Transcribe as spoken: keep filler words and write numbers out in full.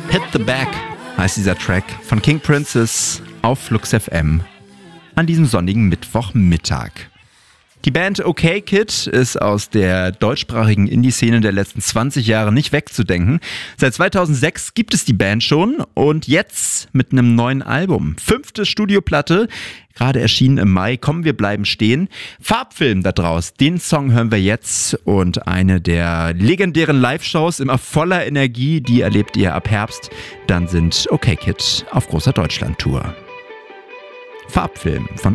Hit the Back heißt dieser Track von King Princess auf Flux F M an diesem sonnigen Mittwochmittag. Die Band OK Kid ist aus der deutschsprachigen Indie-Szene der letzten zwanzig Jahre nicht wegzudenken. Seit zweitausendsechs gibt es die Band schon und jetzt mit einem neuen Album. Fünfte Studioplatte, gerade erschienen im Mai. Komm, wir bleiben stehen. Farbfilm da draus, den Song hören wir jetzt und eine der legendären Live-Shows immer voller Energie, die erlebt ihr ab Herbst. Dann sind OK Kid auf großer Deutschland-Tour. Farbfilm von